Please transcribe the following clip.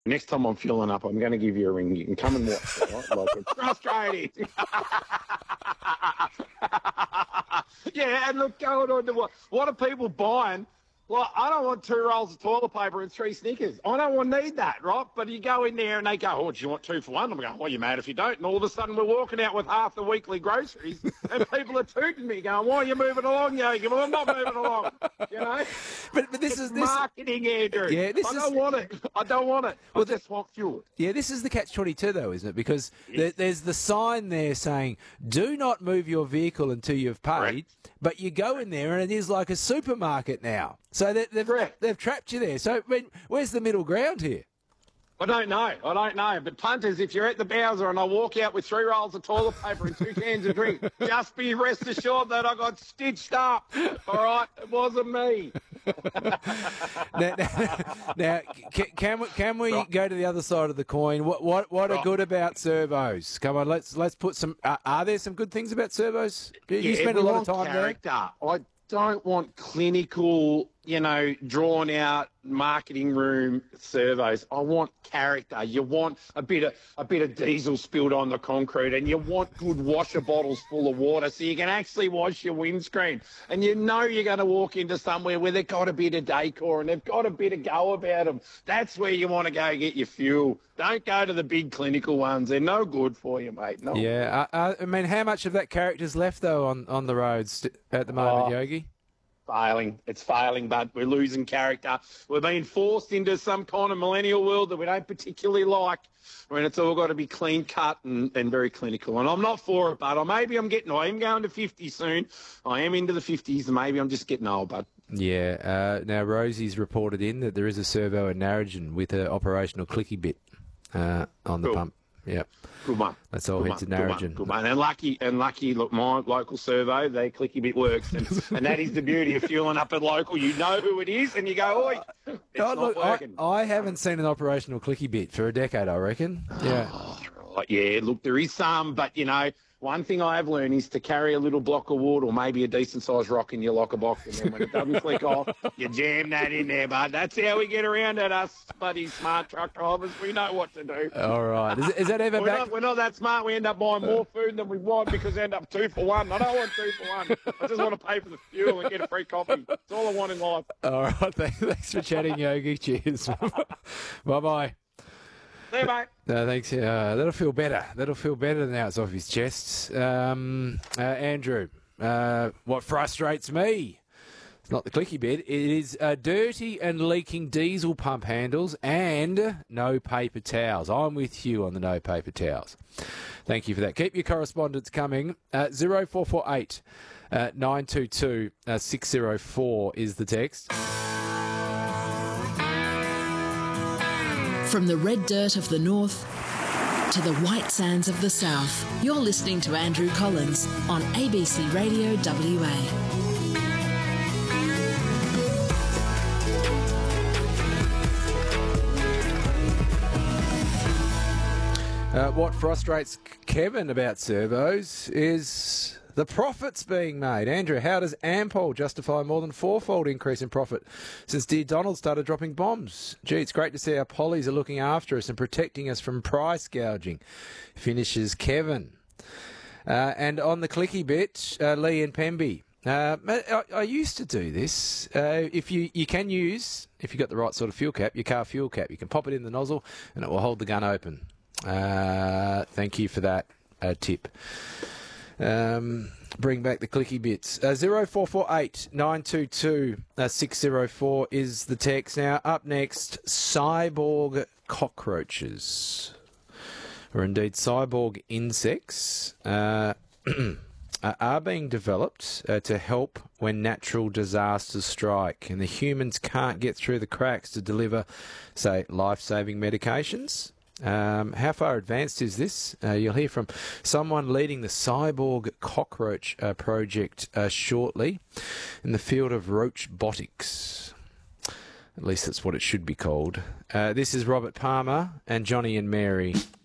Next time I'm fueling up, I'm going to give you a ring. You can come and watch it, right? Like, it's frustrating. Yeah, and look, going on to what are people buying? Well, I don't want 2 rolls of toilet paper and 3 Snickers. I don't need that, right? But you go in there and they go, oh, do you want 2 for 1? I'm going, well, you're mad if you don't. And all of a sudden we're walking out with half the weekly groceries and people are tooting me going, why are you moving along, Yogi? Well, I'm not moving along, you know? But this is marketing, Andrew. Yeah, I don't want it. I don't want it. I just want fuel. Yeah, this is the catch-22 though, isn't it? Because there's the sign there saying, do not move your vehicle until you've paid. Correct. But you go in there and it is like a supermarket now. So they've trapped you there. So where's the middle ground here? I don't know. But punters, if you're at the Bowser and I walk out with 3 rolls of toilet paper and 2 cans of drink, just be rest assured that I got stitched up. All right? It wasn't me. Now, can we go to the other side of the coin? What are good about servos? Come on, let's put some. Are there some good things about servos? You spend a lot of time character. There. I don't want clinical, drawn out marketing room servos. I want character. You want a bit of diesel spilled on the concrete, and you want good washer bottles full of water so you can actually wash your windscreen. And you're going to walk into somewhere where they've got a bit of decor and they've got a bit of go about them. That's where you want to go get your fuel. Don't go to the big clinical ones. They're no good for you, mate. No. Yeah. I mean, how much of that character's left, though, on the roads at the moment, Yogi? It's failing, but we're losing character. We're being forced into some kind of millennial world that we don't particularly like. I mean, it's all got to be clean cut and very clinical. And I'm not for it, but I am going to 50 soon. I am into the 50s, and maybe I'm just getting old, bud. Yeah. Now, Rosie's reported in that there is a servo in Narrogin with an operational clicky bit on the pump. Yeah. Good one. Let's all head to Narrogin. Good one. And lucky, look, my local servo, they clicky bit works. And that is the beauty of fueling up at local. You know who it is and you go, oi, it's not working. I haven't seen an operational clicky bit for a decade, I reckon. Yeah. Right. Yeah, look, there is some, but, one thing I have learned is to carry a little block of wood or maybe a decent-sized rock in your locker box, and then when it doesn't click off, you jam that in there, bud. That's how we get around at us bloody smart truck drivers. We know what to do. All right. Is that ever we're not that smart. We end up buying more food than we want because we end up 2 for 1. I don't want 2 for 1. I just want to pay for the fuel and get a free coffee. That's all I want in life. All right. Thanks for chatting, Yogi. Cheers. Bye-bye. See you, mate. No, thanks. That'll feel better. Now it's off his chest. Andrew, what frustrates me, it's not the clicky bit, it is dirty and leaking diesel pump handles and no paper towels. I'm with you on the no paper towels. Thank you for that. Keep your correspondence coming. 0448 922 604 is the text. From the red dirt of the north to the white sands of the south, you're listening to Andrew Collins on ABC Radio WA. What frustrates Kevin about servos is the profits being made. Andrew, how does Ampol justify more than 4-fold increase in profit since Dear Donald started dropping bombs? Gee, it's great to see our pollies are looking after us and protecting us from price gouging, finishes Kevin. And on the clicky bit, Lee and Pemby. I used to do this. If you can use, if you've got the right sort of fuel cap, your car fuel cap, you can pop it in the nozzle and it will hold the gun open. Thank you for that tip. Bring back the clicky bits. 0448 922 604 is the text. Now, up next, cyborg cockroaches, or indeed cyborg insects, are being developed to help when natural disasters strike and the humans can't get through the cracks to deliver, say, life-saving medications. How far advanced is this? You'll hear from someone leading the cyborg cockroach project shortly in the field of roachbotics. At least that's what it should be called. This is Robert Palmer and Johnny and Mary.